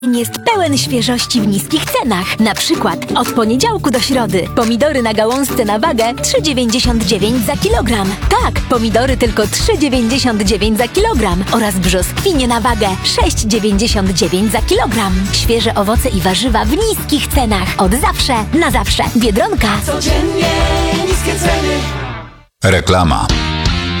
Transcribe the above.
Jest pełen świeżości w niskich cenach. Na przykład od poniedziałku do środy pomidory na gałązce na wagę 3,99 za kilogram. Tak, pomidory tylko 3,99 za kilogram oraz brzoskwinie na wagę 6,99 za kilogram. Świeże owoce i warzywa w niskich cenach. Od zawsze, na zawsze. Biedronka. Codziennie niskie ceny. Reklama.